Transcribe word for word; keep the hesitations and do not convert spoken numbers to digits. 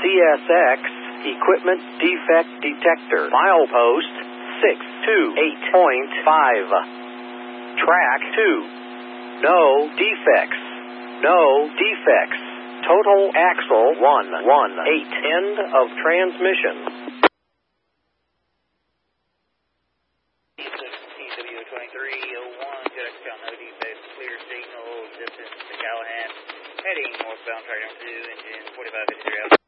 C S X Equipment Defect Detector. Milepost six two eight point five. Track two. No defects. No defects. Total axle one one eight. End of transmission. T W twenty-three oh one, Judgetown, no defects, clear signal, distance to Callahan, heading northbound, track number two, engine forty-five fifty-three out.